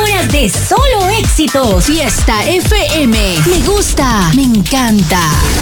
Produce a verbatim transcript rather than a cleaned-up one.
hora de solo éxitos. Fiesta F M. Me gusta, me encanta.